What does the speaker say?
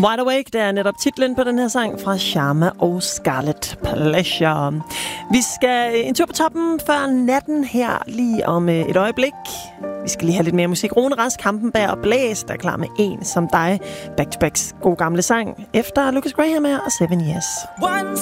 Wide Awake, det er netop titlen på den her sang fra Sharma og Scarlet Pleasure. Vi skal en tur på toppen før natten her lige om et øjeblik. Vi skal lige have lidt mere musik. Rune Rask, Kampenberg og Blæs, der er klar med En som dig. Back to Backs god gamle sang efter Lucas Graham og 7 Years. One